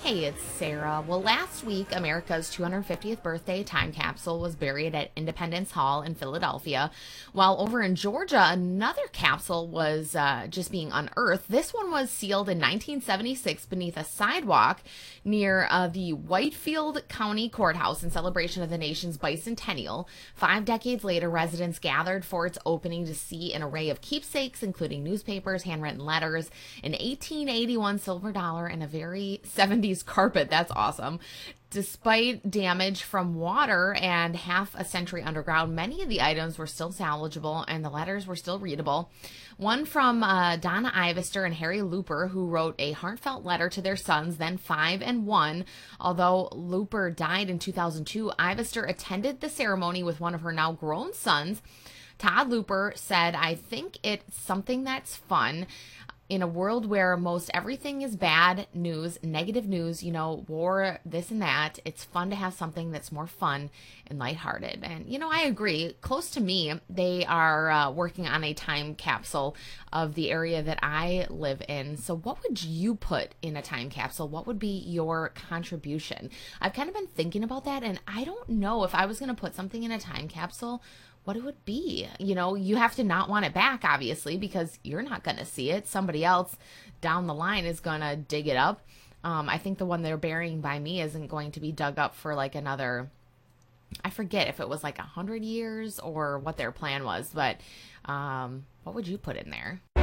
Hey, it's Sarah. Well, last week, America's 250th birthday time capsule was buried at Independence Hall in Philadelphia, while over in Georgia, another capsule was just being unearthed. This one was sealed in 1976 beneath a sidewalk near the Whitefield County Courthouse in celebration of the nation's bicentennial. 5 decades later, residents gathered for its opening to see an array of keepsakes, including newspapers, handwritten letters, an 1881 silver dollar, and a very 70s carpet. That's awesome. Despite damage from water and half a century underground, many of the items were still salvageable and the letters were still readable. One from Donna Ivester and Harry Looper, who wrote a heartfelt letter to their sons, then 5 and 1. Although Looper died in 2002, Ivester attended the ceremony with one of her now grown sons. Todd Looper said, "I think it's something that's fun. In a world where most everything is bad news, negative news, war, this and that, it's fun to have something that's more fun and lighthearted." And, I agree. Close to me, they are working on a time capsule of the area that I live in. So what would you put in a time capsule? What would be your contribution? I've kind of been thinking about that, and I don't know if I was going to put something in a time capsule, what it would be. You have to not want it back, obviously, because you're not going to see it. Somebody else down the line is going to dig it up. I think the one they're burying by me isn't going to be dug up for like another, I forget if it was like 100 years or what their plan was, but what would you put in there?